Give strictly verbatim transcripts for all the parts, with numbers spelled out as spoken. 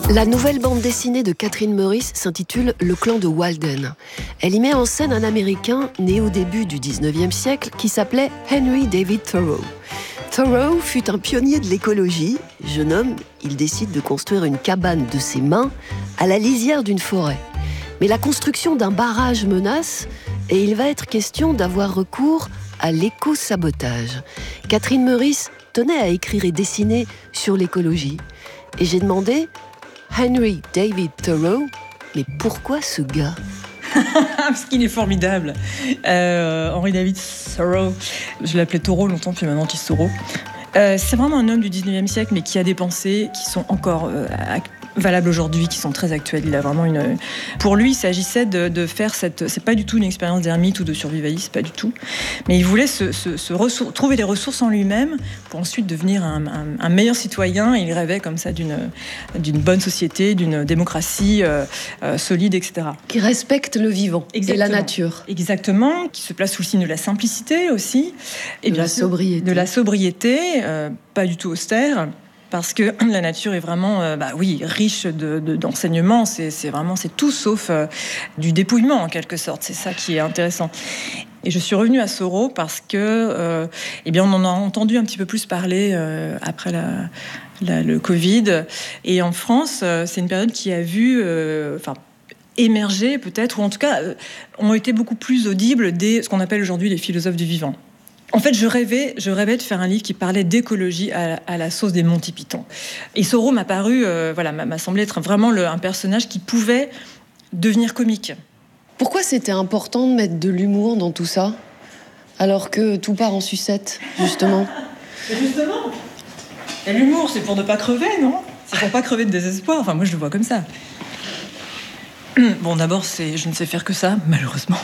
La nouvelle bande dessinée de Catherine Meurice s'intitule « Le clan de Walden ». Elle y met en scène un Américain né au début du dix-neuvième siècle qui s'appelait Henry David Thoreau. Thoreau fut un pionnier de l'écologie. Jeune homme, il décide de construire une cabane de ses mains à la lisière d'une forêt. Mais la construction d'un barrage menace et il va être question d'avoir recours à l'éco-sabotage. Catherine Meurice tenait à écrire et dessiner sur l'écologie. Et j'ai demandé, Henry David Thoreau, mais pourquoi ce gars ? Parce qu'il est formidable. Euh, Henry David Thoreau, je l'appelais Thoreau longtemps, puis maintenant je dis Thoreau. Euh, c'est vraiment un homme du dix-neuvième siècle, mais qui a des pensées qui sont encore euh, valables aujourd'hui, qui sont très actuelles. Il a vraiment une. Pour lui, il s'agissait de, de faire cette. C'est pas du tout une expérience d'ermite ou de survivaliste, pas du tout. Mais il voulait se, se, se ressour... trouver des ressources en lui-même pour ensuite devenir un, un, un meilleur citoyen. Il rêvait comme ça d'une, d'une bonne société, d'une démocratie euh, euh, solide, et cetera. Qui respecte le vivant. Exactement. Et la nature. Exactement, qui se place sous le signe de la simplicité aussi. Et de la sobriété. De la sobriété, euh, pas du tout austère. Parce que la nature est vraiment, euh, bah oui, riche de, de, d'enseignements. C'est, c'est vraiment, c'est tout sauf euh, du dépouillement en quelque sorte. C'est ça qui est intéressant. Et je suis revenue à Thoreau parce que, euh, eh bien, on en a entendu un petit peu plus parler euh, après la, la, le Covid. Et en France, euh, c'est une période qui a vu, euh, enfin. émerger peut-être, ou en tout cas euh, ont été beaucoup plus audibles des ce qu'on appelle aujourd'hui les philosophes du vivant. En fait, je rêvais, je rêvais de faire un livre qui parlait d'écologie à, à la sauce des Monty Python. Et Thoreau m'a paru, euh, voilà, m'a, m'a semblé être vraiment le, un personnage qui pouvait devenir comique. Pourquoi c'était important de mettre de l'humour dans tout ça, alors que tout part en sucette, justement ? Et justement, et l'humour, c'est pour ne pas crever, non ? C'est pour pas crever de désespoir. Enfin, moi, je le vois comme ça. Bon, d'abord, c'est, je ne sais faire que ça, malheureusement.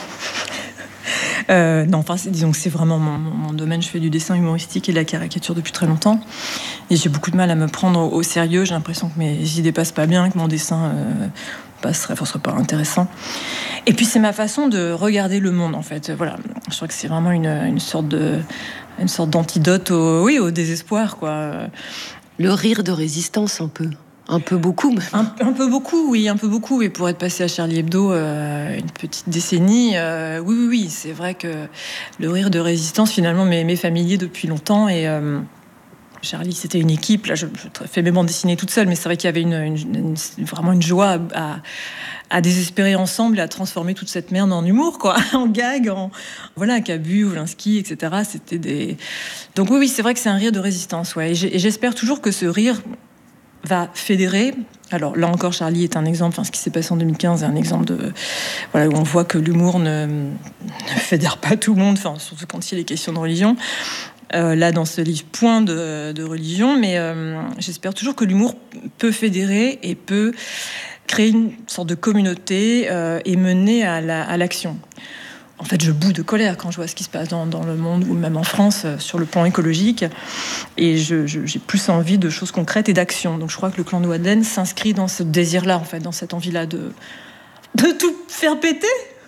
Euh, non, enfin, c'est, disons que c'est vraiment mon, mon domaine. Je fais du dessin humoristique et de la caricature depuis très longtemps. Et j'ai beaucoup de mal à me prendre au, au sérieux. J'ai l'impression que mes idées passent pas bien, que mon dessin euh, passerait, enfin, serait pas intéressant. Et puis, c'est ma façon de regarder le monde, en fait. Voilà. Je crois que c'est vraiment une, une sorte de, une sorte d'antidote au, oui, au désespoir, quoi. Le rire de résistance, un peu. Un peu beaucoup. Un, un peu beaucoup, oui, un peu beaucoup. Et pour être passé à Charlie Hebdo euh, une petite décennie, euh, oui, oui, oui, c'est vrai que le rire de résistance, finalement, m'est, m'est familier depuis longtemps. Et euh, Charlie, c'était une équipe. Là, je, je fais mes bandes dessinées toute seule, mais c'est vrai qu'il y avait une, une, une, vraiment une joie à, à désespérer ensemble et à transformer toute cette merde en humour, quoi, en gag, en voilà, Cabu, Oulinski, et cetera. C'était des. Donc oui, oui, c'est vrai que c'est un rire de résistance, ouais. Et, et j'espère toujours que ce rire va fédérer. Alors là encore, Charlie est un exemple. Enfin, ce qui s'est passé en deux mille quinze est un exemple de voilà où on voit que l'humour ne, ne fédère pas tout le monde. Enfin, surtout quand il est question de religion. Euh, là, dans ce livre, point de, de religion, mais euh, j'espère toujours que l'humour peut fédérer et peut créer une sorte de communauté euh, et mener à, la, à l'action. En fait, je boue de colère quand je vois ce qui se passe dans, dans le monde, ou même en France, euh, sur le plan écologique. Et je, je, j'ai plus envie de choses concrètes et d'action. Donc je crois que le clan de Walden s'inscrit dans ce désir-là, en fait, dans cette envie-là de, de tout faire péter.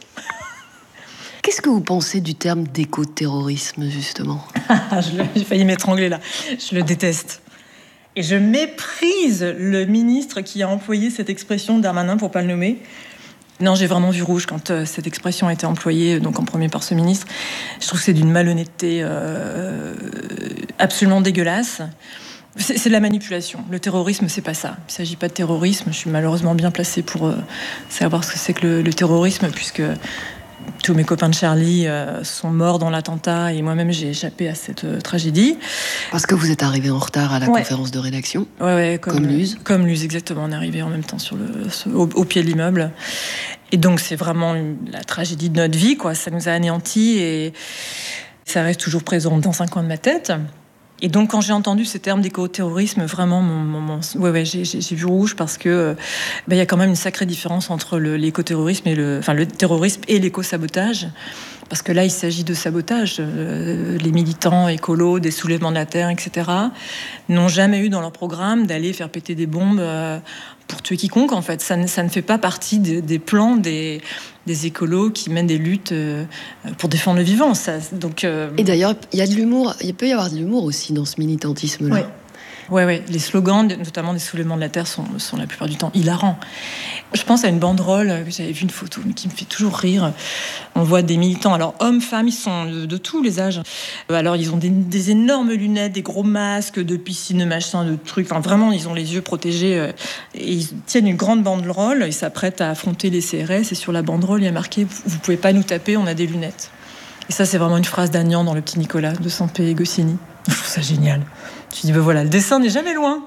Qu'est-ce que vous pensez du terme d'éco-terrorisme, justement ? je le, J'ai failli m'étrangler, là. Je le déteste. Et je méprise le ministre qui a employé cette expression, Darmanin, pour pas le nommer. Non, j'ai vraiment vu rouge quand euh, cette expression a été employée, donc en premier par ce ministre. Je trouve que c'est d'une malhonnêteté euh, absolument dégueulasse. C'est, c'est de la manipulation. Le terrorisme, c'est pas ça. Il s'agit pas de terrorisme. Je suis malheureusement bien placée pour euh, savoir ce que c'est que le, le terrorisme, puisque tous mes copains de Charlie euh, sont morts dans l'attentat et moi-même j'ai échappé à cette euh, tragédie. Parce que vous êtes arrivé en retard à la ouais. conférence de rédaction. Ouais, ouais, comme, comme Luz. Comme Luz, exactement. On est arrivé en même temps sur le, sur, au, au pied de l'immeuble. Et donc c'est vraiment une, la tragédie de notre vie, quoi. Ça nous a anéantis et ça reste toujours présent dans un coin de ma tête. Et donc, quand j'ai entendu ce terme d'éco-terrorisme, vraiment, mon, mon, mon, ouais, ouais, j'ai, j'ai, j'ai vu rouge parce que ben, y a quand même une sacrée différence entre le, l'éco-terrorisme et le, enfin, le terrorisme et l'éco-sabotage. Parce que là, il s'agit de sabotage. Euh, les militants écolos, des soulèvements de la terre, et cetera, n'ont jamais eu dans leur programme d'aller faire péter des bombes euh, pour tuer quiconque, en fait. Ça ne, ça ne fait pas partie de, des plans des, des écolos qui mènent des luttes euh, pour défendre le vivant. Ça, donc, euh... Et d'ailleurs, il y a de l'humour, il peut y avoir de l'humour aussi dans ce militantisme-là. Ouais. Ouais, ouais. Les slogans, notamment des soulèvements de la Terre, sont, sont la plupart du temps hilarants. Je pense à une banderole, j'avais vu une photo qui me fait toujours rire. On voit des militants, alors hommes, femmes, ils sont de, de tous les âges. Alors ils ont des, des énormes lunettes, des gros masques de piscine, machin, de trucs. Enfin vraiment, ils ont les yeux protégés. Et ils tiennent une grande banderole, ils s'apprêtent à affronter les C R S. Et sur la banderole, il y a marqué « Vous pouvez pas nous taper, on a des lunettes ». Et ça, c'est vraiment une phrase d'Agnan dans Le Petit Nicolas de Sampé et Goscinny. Je trouve ça génial. Je dis, ben voilà, le dessin n'est jamais loin.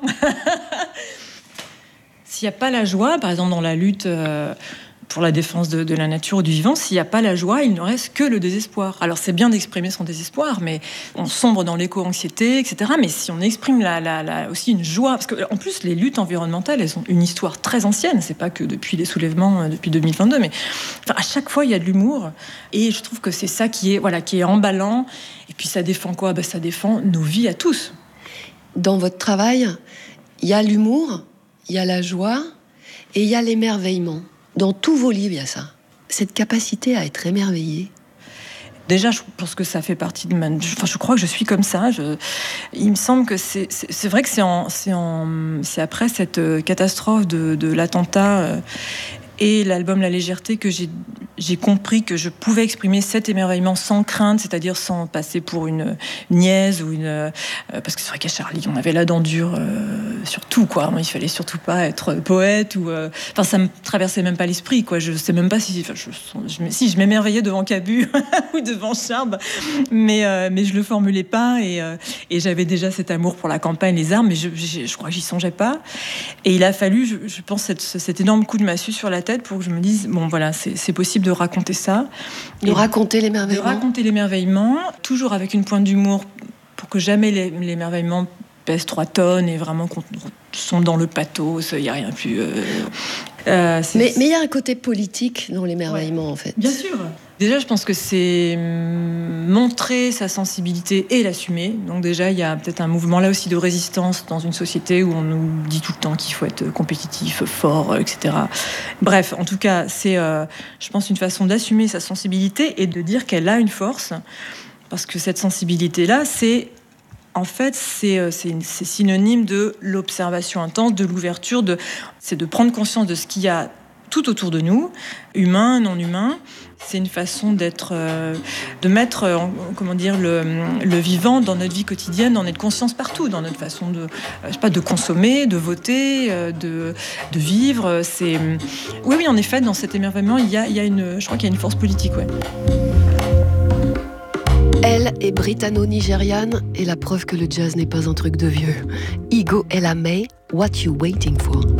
S'il n'y a pas la joie, par exemple dans la lutte euh, pour la défense de, de la nature ou du vivant, s'il n'y a pas la joie, il ne reste que le désespoir. Alors c'est bien d'exprimer son désespoir, mais on sombre dans l'éco-anxiété, et cetera. Mais si on exprime la, la, la, aussi une joie, parce qu'en plus les luttes environnementales, elles ont une histoire très ancienne. C'est pas que depuis les soulèvements, euh, depuis deux mille vingt-deux, mais enfin, à chaque fois il y a de l'humour. Et je trouve que c'est ça qui est, voilà, qui est emballant. Et puis ça défend quoi ? Ben, ça défend nos vies à tous. Dans votre travail, il y a l'humour, il y a la joie et il y a l'émerveillement. Dans tous vos livres, il y a ça. Cette capacité à être émerveillé. Déjà, je pense que ça fait partie de ma... Enfin, je crois que je suis comme ça. Je... Il me semble que c'est, c'est, c'est vrai que c'est, en, c'est, en, c'est après cette catastrophe de, de l'attentat euh, et l'album La Légèreté que j'ai, j'ai compris que je pouvais exprimer cet émerveillement sans crainte, c'est-à-dire sans passer pour une niaise ou une... Euh, parce que c'est vrai qu'à Charlie, on avait la dent dure euh, sur tout, quoi. Il fallait surtout pas être poète ou... Euh, enfin, ça me traversait même pas l'esprit, quoi. Je sais même pas si... Enfin, je, je, si je m'émerveillais devant Cabu ou devant Charb, mais, euh, mais je le formulais pas et, euh, et j'avais déjà cet amour pour la campagne, les armes, mais je, je, je crois que j'y songeais pas. Et il a fallu, je, je pense, cette, cet énorme coup de massue sur la tête pour que je me dise, bon, voilà, c'est, c'est possible de raconter ça. De raconter l'émerveillement. De raconter l'émerveillement, toujours avec une pointe d'humour pour que jamais l'émerveillement pèse trois tonnes et vraiment qu'on sont dans le pathos, il n'y a rien plus... Euh, euh, mais il y a un côté politique dans l'émerveillement, ouais. En fait. Bien sûr. Déjà, je pense que c'est montrer sa sensibilité et l'assumer. Donc déjà, il y a peut-être un mouvement là aussi de résistance dans une société où on nous dit tout le temps qu'il faut être compétitif, fort, et cetera. Bref, en tout cas, c'est, euh, je pense, une façon d'assumer sa sensibilité et de dire qu'elle a une force. Parce que cette sensibilité-là, c'est... En fait, c'est, c'est, c'est synonyme de l'observation intense, de l'ouverture, de, c'est de prendre conscience de ce qu'il y a tout autour de nous, humain, non humain. C'est une façon d'être, euh, de mettre, euh, comment dire, le, le vivant dans notre vie quotidienne, dans notre conscience partout, dans notre façon de, euh, je sais pas, de consommer, de voter, euh, de, de vivre. C'est, oui, oui, en effet, dans cet émerveillement, il y a, il y a une, je crois qu'il y a une force politique, ouais. Elle est britanno-nigériane et la preuve que le jazz n'est pas un truc de vieux. Igo Elamay, What You Waiting For?